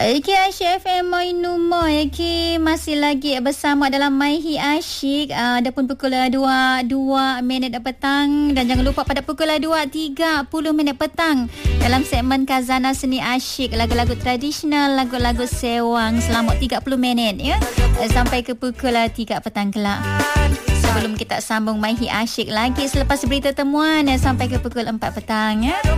Okay, Asyik FM Moinu Moy. Okay, masih lagi bersama dalam Maihi Asyik. Dah pun pukul 2 minit petang. Dan jangan lupa pada pukul 2.30 minit petang dalam segmen Khazanah Seni Asyik, lagu-lagu tradisional, lagu-lagu sewang selama 30 minit ya. Sampai ke pukul 3 petang kelak. Sebelum kita sambung Maihi Asyik lagi selepas berita temuan sampai ke pukul 4 petang ya.